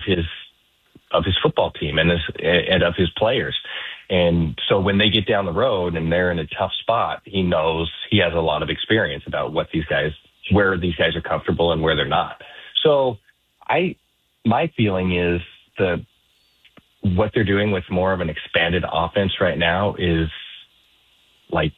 his football team and of his players. And so when they get down the road and they're in a tough spot, he knows he has a lot of experience about where these guys are comfortable and where they're not. So my feeling is what they're doing with more of an expanded offense right now is like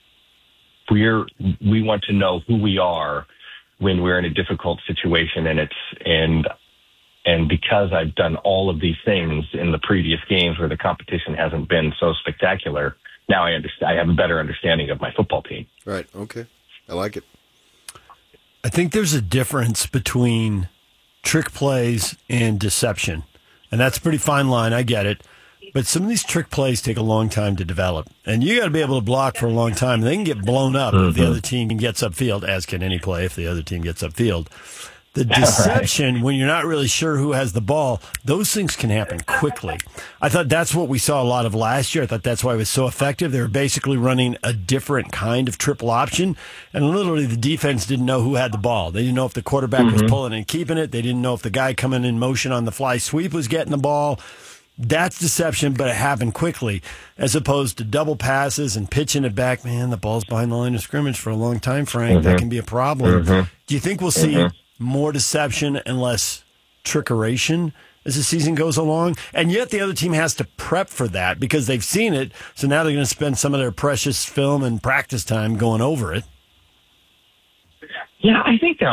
we want to know who we are when we're in a difficult situation, and because I've done all of these things in the previous games where the competition hasn't been so spectacular, now I have a better understanding of my football team. Right. Okay. I like it. I think there's a difference between trick plays and deception, and that's a pretty fine line. I get it. But some of these trick plays take a long time to develop, and you got to be able to block for a long time. They can get blown up if the other team gets upfield, as can any play if the other team gets upfield. The deception, when you're not really sure who has the ball, those things can happen quickly. I thought that's what we saw a lot of last year. I thought that's why it was so effective. They were basically running a different kind of triple option, and literally the defense didn't know who had the ball. They didn't know if the quarterback was pulling and keeping it. They didn't know if the guy coming in motion on the fly sweep was getting the ball. That's deception, but it happened quickly, as opposed to double passes and pitching it back. Man, the ball's behind the line of scrimmage for a long time, Frank. That can be a problem. Do you think we'll see more deception and less trickeration as the season goes along? And yet the other team has to prep for that because they've seen it, so now they're going to spend some of their precious film and practice time going over it. Yeah, I think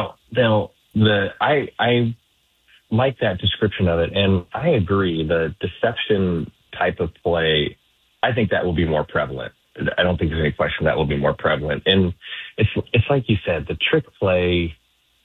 I like that description of it, and I agree. The deception type of play, I think that will be more prevalent. I don't think there's any question that will be more prevalent. And it's like you said, the trick play,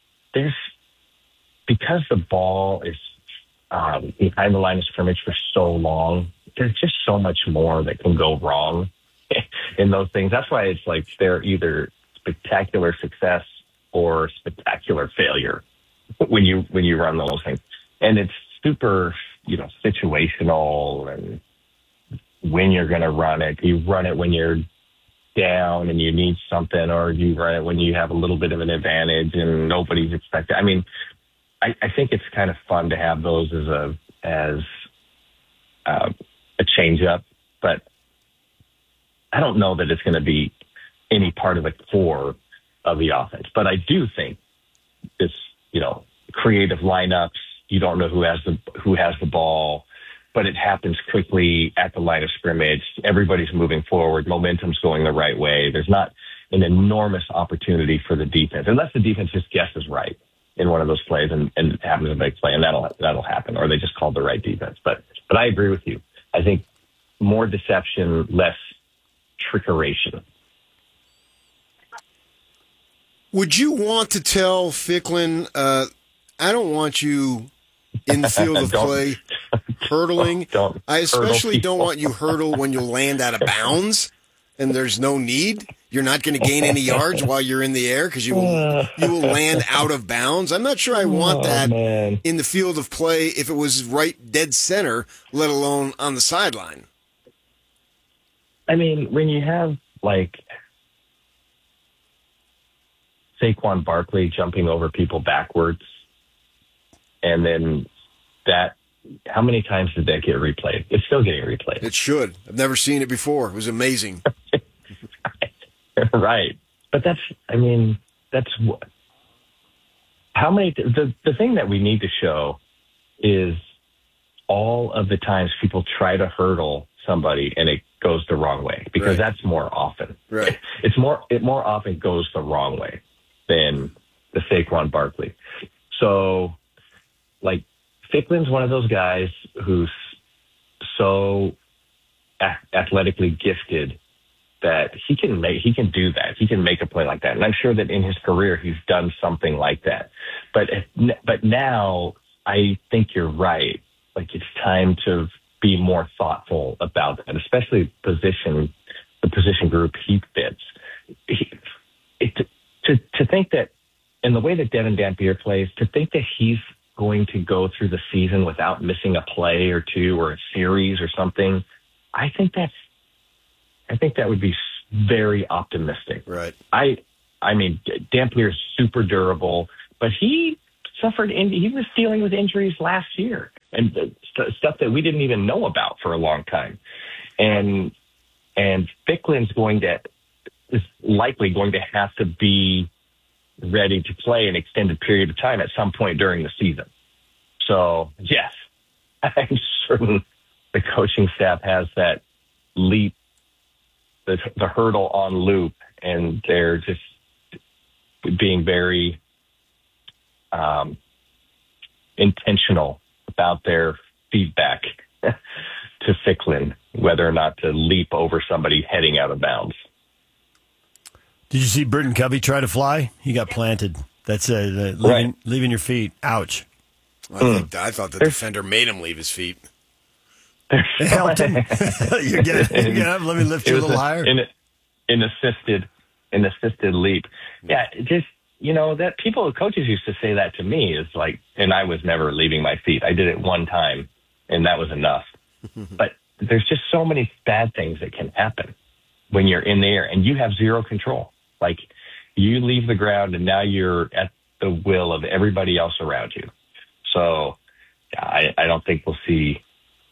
because the ball is behind the line of scrimmage for so long, there's just so much more that can go wrong in those things. That's why it's like they're either spectacular success or spectacular failure when you run those things. And it's super, situational, and when you're going to run it. You run it when you're down and you need something, or you run it when you have a little bit of an advantage and nobody's expecting. I mean, I think it's kind of fun to have those as a change up, but I don't know that it's going to be any part of the core of the offense. But I do think this, creative lineups, you don't know who has the ball, but it happens quickly at the line of scrimmage. Everybody's moving forward. Momentum's going the right way. There's not an enormous opportunity for the defense, unless the defense just guesses right in one of those plays and it happens to make play, and that'll happen, or they just called the right defense. But I agree with you. I think more deception, less trickeration. Would you want to tell Ficklin, I don't want you in the field of play hurtling? I especially don't want you hurdle when you land out of bounds and there's no need. You're not going to gain any yards while you're in the air because you will land out of bounds. I'm not sure I want that in the field of play if it was right dead center, let alone on the sideline. I mean, when you have, Saquon Barkley jumping over people backwards, and then how many times did that get replayed? It's still getting replayed. It should. I've never seen it before. It was amazing. Right. But how many, the thing that we need to show is all of the times people try to hurdle somebody and it goes the wrong way, because that's more often. Right. It more often goes the wrong way than the Saquon Barkley. So, Ficklin's one of those guys who's so athletically gifted that he can do that. He can make a play like that. And I'm sure that in his career, he's done something like that. But now I think you're right. It's time to be more thoughtful about that, especially the position group he fits. To think that, in the way that Devin Dampier plays, to think that he's going to go through the season without missing a play or two or a series or something, I think that would be very optimistic. Right. I mean, Dampier is super durable, but he was dealing with injuries last year. and stuff that we didn't even know about for a long time. And Ficklen's is likely going to have to be ready to play an extended period of time at some point during the season. So, yes, I'm certain the coaching staff has that leap, the hurdle on loop, and they're just being very intentional about their feedback to Ficklen, whether or not to leap over somebody heading out of bounds. Did you see Britton Covey try to fly? He got planted. That's leaving your feet. Ouch. I thought the defender made him leave his feet. It helped him. You get up. Let me lift you a little higher. An assisted leap. Yeah, just that coaches used to say that to me is like, and I was never leaving my feet. I did it one time, and that was enough. But there's just so many bad things that can happen when you're in the air, and you have zero control. Like, you leave the ground, and now you're at the will of everybody else around you. So I don't think we'll see.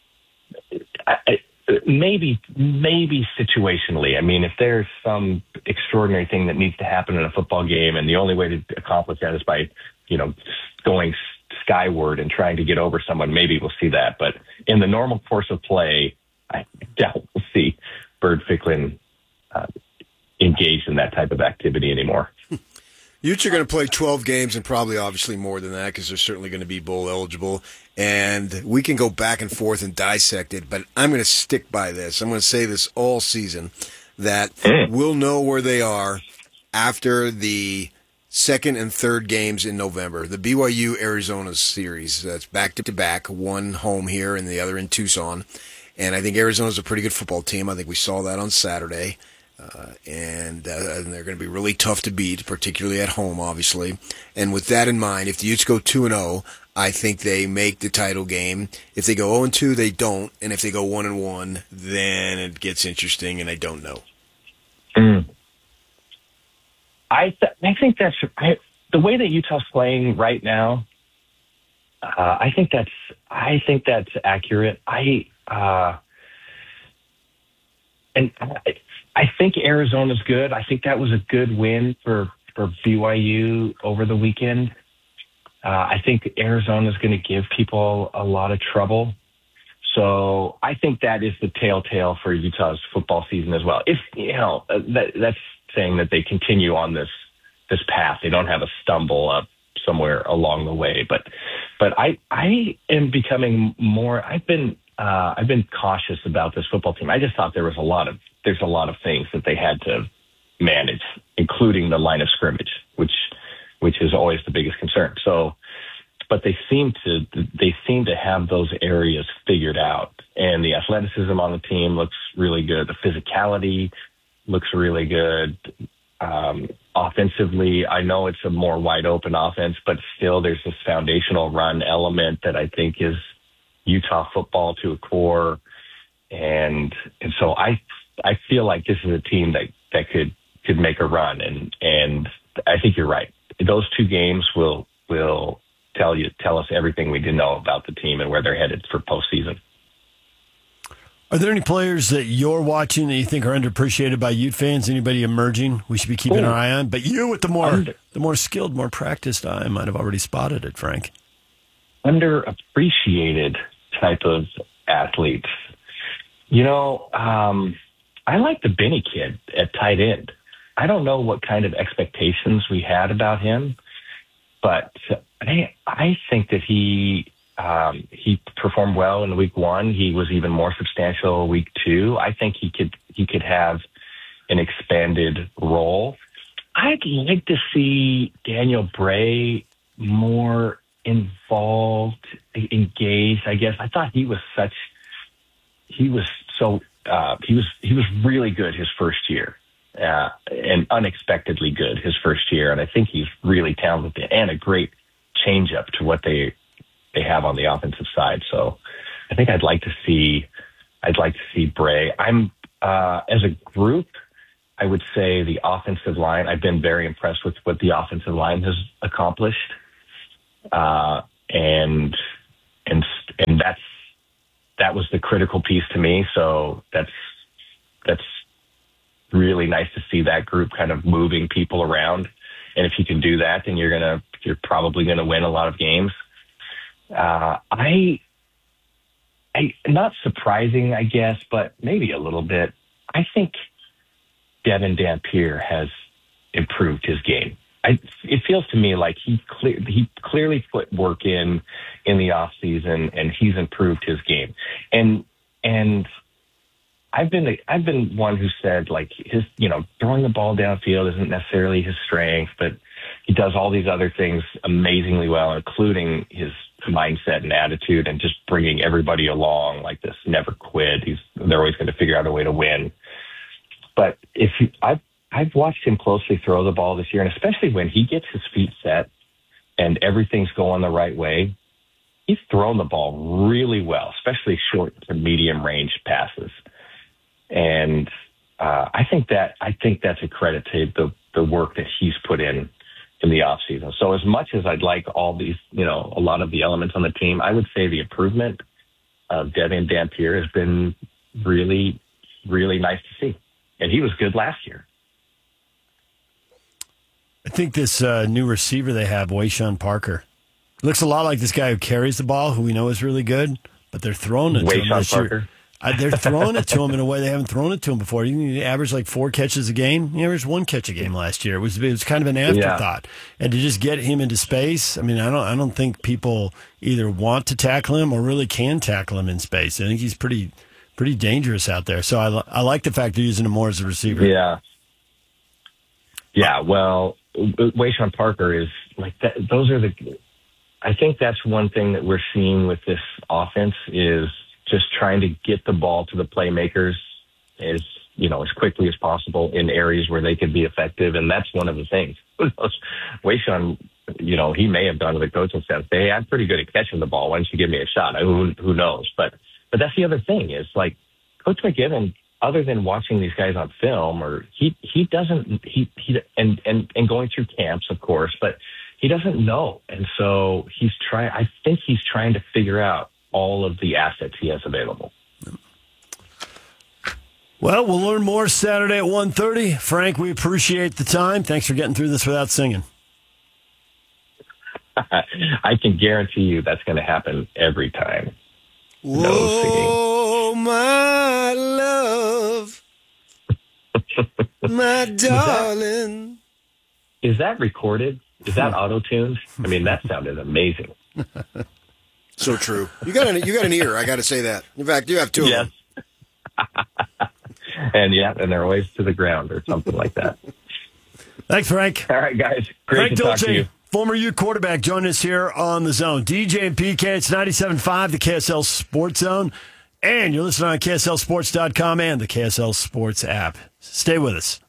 Maybe situationally. I mean, if there's some extraordinary thing that needs to happen in a football game, and the only way to accomplish that is by, going skyward and trying to get over someone, maybe we'll see that. But in the normal course of play, I doubt we'll see Bird Ficklin engaged in that type of activity anymore. Utes are going to play 12 games and probably obviously more than that because they're certainly going to be bowl eligible. And we can go back and forth and dissect it, but I'm going to stick by this. I'm going to say this all season, that we'll know where they are after the second and third games in November. The BYU-Arizona series, that's back-to-back, one home here and the other in Tucson. And I think Arizona's a pretty good football team. I think we saw that on Saturday. And they're going to be really tough to beat, particularly at home, obviously. And with that in mind, if the Utes go 2-0, I think they make the title game. If they go 0-2, they don't. And if they go 1-1, then it gets interesting, and I don't know. I think that's the way that Utah's playing right now. I think that's accurate. I think Arizona's good. I think that was a good win for BYU over the weekend. I think Arizona's going to give people a lot of trouble. So I think that is the telltale for Utah's football season as well. If, that's saying that they continue on this path. They don't have a stumble up somewhere along the way. But I am becoming more, I've been cautious about this football team. I just thought there's a lot of things that they had to manage, including the line of scrimmage, which is always the biggest concern. So, but they seem to have those areas figured out, and the athleticism on the team looks really good. The physicality looks really good. Offensively, I know it's a more wide open offense, but still there's this foundational run element that I think is Utah football to a core. And so I feel like this is a team that could make a run. And I think you're right. Those two games will tell us everything we didn't know about the team and where they're headed for postseason. Are there any players that you're watching that you think are underappreciated by Ute fans? Anybody emerging we should be keeping our eye on? But you, with the more skilled, more practiced eye, might have already spotted it, Frank. Underappreciated type of athletes. I like the Benny kid at tight end. I don't know what kind of expectations we had about him, but I think that he performed well in week one. He was even more substantial week two. I think he could have an expanded role. I'd like to see Daniel Bray more involved, engaged, I guess. I thought he was really good his first year, and unexpectedly good his first year. And I think he's really talented and a great changeup to what they have on the offensive side. So I think I'd like to see Bray. I'm, as a group, I would say the offensive line, I've been very impressed with what the offensive line has accomplished. And And that was the critical piece to me. So that's really nice to see that group kind of moving people around. And if you can do that, then you're probably gonna win a lot of games. Not surprising, I guess, but maybe a little bit. I think Devin Dampier has improved his game. It feels to me like he clearly put work in the off season, and he's improved his game. And I've been one who said, like, his, throwing the ball downfield isn't necessarily his strength, but he does all these other things amazingly well, including his mindset and attitude and just bringing everybody along like this, never quit. They're always going to figure out a way to win. But I've watched him closely throw the ball this year, and especially when he gets his feet set and everything's going the right way, he's thrown the ball really well, especially short to medium range passes. And I think that's a credit to the work that he's put in the off season. So as much as I'd like all these, a lot of the elements on the team, I would say the improvement of Devin Dampier has been really, really nice to see. And he was good last year. I think this new receiver they have, Wayshawn Parker, looks a lot like this guy who carries the ball, who we know is really good, but they're throwing it to him this year. They're throwing it to him in a way they haven't thrown it to him before. You average like 4 catches a game. He averaged 1 catch a game last year. It was kind of an afterthought. Yeah. And to just get him into space, I mean, I don't think people either want to tackle him or really can tackle him in space. I think he's pretty dangerous out there. So I like the fact they're using him more as a receiver. Yeah. Yeah. Well, Wayshawn Parker is like that. I think that's one thing that we're seeing with this offense is just trying to get the ball to the playmakers as quickly as possible in areas where they could be effective. And that's one of the things. Wayshawn, he may have done to the coaching staff, hey, I'm pretty good at catching the ball. Why don't you give me a shot? Who knows? But that's the other thing is, like, Coach McGibbon, other than watching these guys on film, or he doesn't going through camps, of course, but he doesn't know. And so I think he's trying to figure out all of the assets he has available. Well, we'll learn more Saturday at 1:30. Frank, we appreciate the time. Thanks for getting through this without singing. I can guarantee you that's going to happen every time. Whoa, my love, my darling. Is that recorded? Is that auto-tuned? I mean, that sounded amazing. So true. You got an ear. I got to say that. In fact, you have 2 of them. and they're always to the ground or something like that. Thanks, Frank. All right, guys. Great Frank to talk to you. Former Ute quarterback, joining us here on The Zone. DJ and PK, it's 97.5, the KSL Sports Zone. And you're listening on KSLSports.com and the KSL Sports app. Stay with us.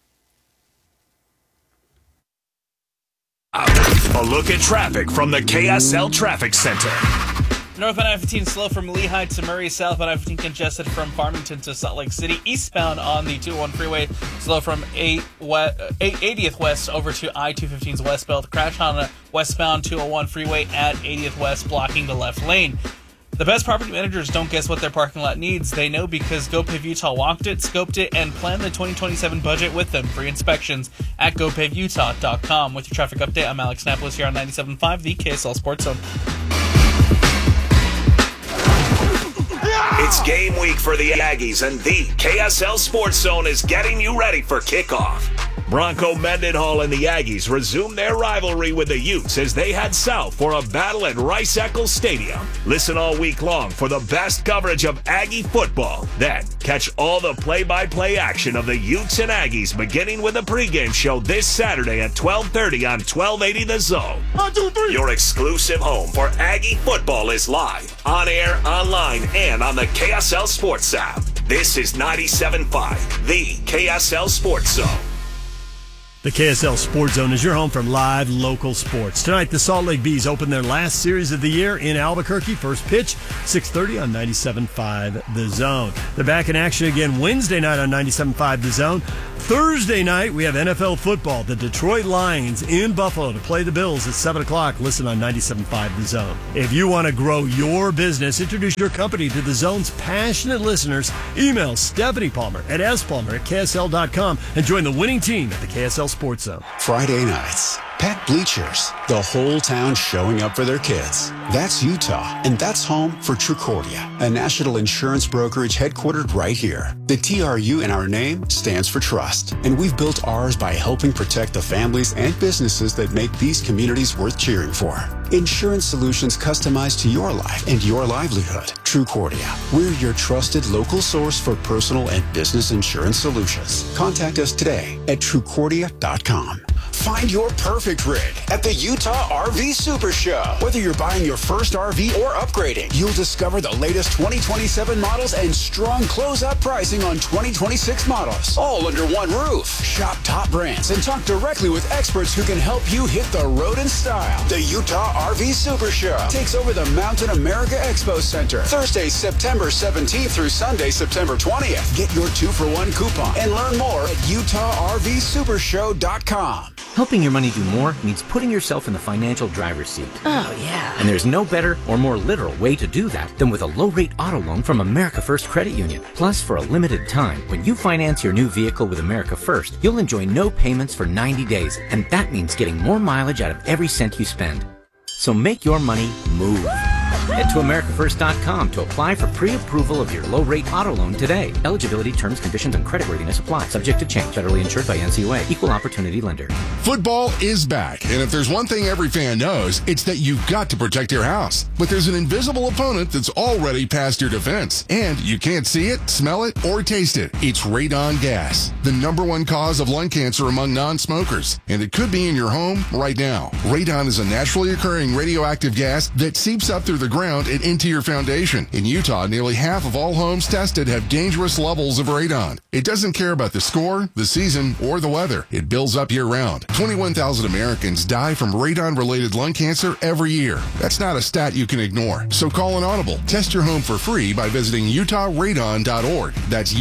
A look at traffic from the KSL Traffic Center. Northbound I-15 slow from Lehigh to Murray. Southbound I-15 congested from Farmington to Salt Lake City. Eastbound on the 201 freeway slow from 80th West over to I-215's westbound. Crash on a westbound 201 freeway at 80th West, blocking the left lane. The best property managers don't guess what their parking lot needs. They know because GoPave Utah walked it, scoped it, and planned the 2027 budget with them. Free inspections at GoPaveUtah.com. With your traffic update, I'm Alex Napolis here on 97.5, the KSL Sports Zone. It's game week for the Aggies, and the KSL Sports Zone is getting you ready for kickoff. Bronco Mendenhall and the Aggies resume their rivalry with the Utes as they head south for a battle at Rice-Eccles Stadium. Listen all week long for the best coverage of Aggie football. Then catch all the play-by-play action of the Utes and Aggies beginning with a pregame show this Saturday at 12:30 on 1280 The Zone. 1, 2, 3. Your exclusive home for Aggie football is live, on air, online, and on the KSL Sports app. This is 97.5, the KSL Sports Zone. The KSL Sports Zone is your home for live local sports. Tonight, the Salt Lake Bees open their last series of the year in Albuquerque. First pitch, 6:30 on 97.5 The Zone. They're back in action again Wednesday night on 97.5 The Zone. Thursday night, we have NFL football. The Detroit Lions in Buffalo to play the Bills at 7 o'clock. Listen on 97.5 The Zone. If you want to grow your business, introduce your company to The Zone's passionate listeners, email Stephanie Palmer at spalmer@ksl.com and join the winning team at the KSL Sports Zone. Friday nights. Packed bleachers, the whole town showing up for their kids. That's Utah, and that's home for Trucordia, a national insurance brokerage headquartered right here. The TRU in our name stands for trust, and we've built ours by helping protect the families and businesses that make these communities worth cheering for. Insurance solutions customized to your life and your livelihood. Trucordia, we're your trusted local source for personal and business insurance solutions. Contact us today at Trucordia.com. Find your perfect rig at the Utah RV Super Show. Whether you're buying your first RV or upgrading, you'll discover the latest 2027 models and strong close-up pricing on 2026 models, all under one roof. Shop top brands and talk directly with experts who can help you hit the road in style. The Utah RV Super Show takes over the Mountain America Expo Center, Thursday, September 17th through Sunday, September 20th. Get your 2-for-1 coupon and learn more at UtahRVSupershow.com. Helping your money do more means putting yourself in the financial driver's seat. Oh, yeah. And there's no better or more literal way to do that than with a low-rate auto loan from America First Credit Union. Plus, for a limited time, when you finance your new vehicle with America First, you'll enjoy no payments for 90 days. And that means getting more mileage out of every cent you spend. So make your money move. Head to AmericaFirst.com to apply for pre-approval of your low-rate auto loan today. Eligibility, terms, conditions, and creditworthiness apply. Subject to change. Federally insured by NCUA. Equal opportunity lender. Football is back, and if there's one thing every fan knows, it's that you've got to protect your house. But there's an invisible opponent that's already past your defense, and you can't see it, smell it, or taste it. It's radon gas, the #1 cause of lung cancer among non-smokers, and it could be in your home right now. Radon is a naturally occurring radioactive gas that seeps up through the ground and into your foundation. In Utah, nearly half of all homes tested have dangerous levels of radon. It doesn't care about the score, the season, or the weather. It builds up year-round. 21,000 Americans die from radon-related lung cancer every year. That's not a stat you can ignore. So call an audible. Test your home for free by visiting utahradon.org. That's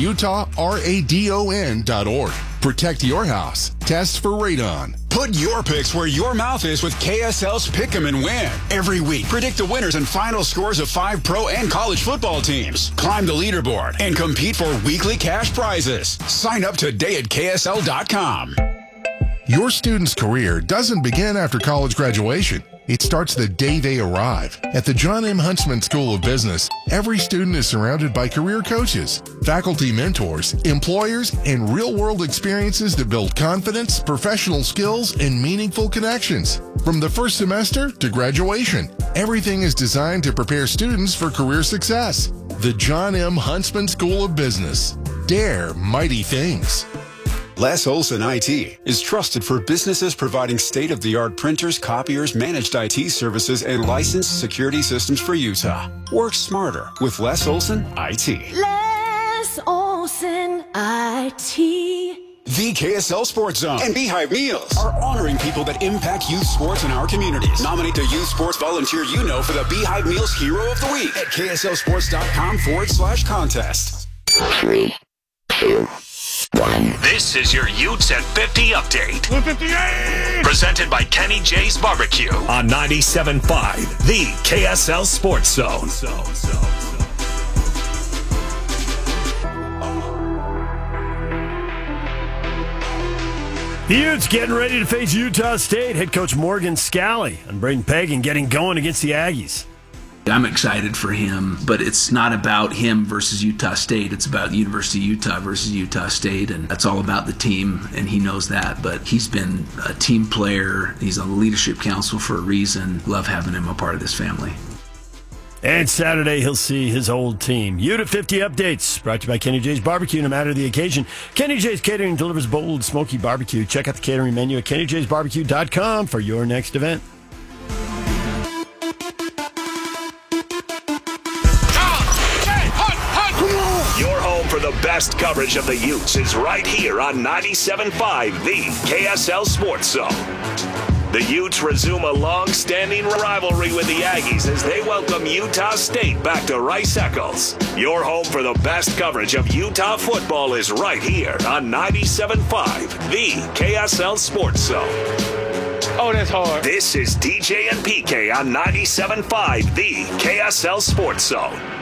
utahradon.org. Protect your house. Test for radon. Put your picks where your mouth is with KSL's Pick 'em and Win. Every week, predict the winners and final scores of 5 pro and college football teams. Climb the leaderboard and compete for weekly cash prizes. Sign up today at KSL.com. Your student's career doesn't begin after college graduation. It starts the day they arrive. At the John M. Huntsman School of Business, every student is surrounded by career coaches, faculty mentors, employers, and real-world experiences that build confidence, professional skills, and meaningful connections. From the first semester to graduation, everything is designed to prepare students for career success. The John M. Huntsman School of Business. Dare mighty things. Les Olson IT is trusted for businesses providing state-of-the-art printers, copiers, managed IT services, and licensed security systems for Utah. Work smarter with Les Olson IT. Les Olson IT. The KSL Sports Zone and Beehive Meals are honoring people that impact youth sports in our communities. Nominate the youth sports volunteer you know for the Beehive Meals Hero of the Week at KSLSports.com/contest. 3, 2, 1. This is your Utes at 50 update. 158! Presented by Kenny J's Barbecue on 97.5, the KSL Sports Zone. The Utes getting ready to face Utah State. Head coach Morgan Scalley and Braden Pagan getting going against the Aggies. I'm excited for him, but it's not about him versus Utah State. It's about the University of Utah versus Utah State, and that's all about the team, and he knows that. But he's been a team player. He's on the leadership council for a reason. Love having him a part of this family. And Saturday, he'll see his old team. Ute at 50 updates, brought to you by Kenny J's Barbecue, no matter the occasion. Kenny J's Catering delivers bold, smoky barbecue. Check out the catering menu at KennyJ'sBarbecue.com for your next event. Your home for the best coverage of the Utes is right here on 97.5, the KSL Sports Zone. The Utes resume a long-standing rivalry with the Aggies as they welcome Utah State back to Rice-Eccles. Your home for the best coverage of Utah football is right here on 97.5, the KSL Sports Zone. Oh, that's hard. This is DJ and PK on 97.5, the KSL Sports Zone.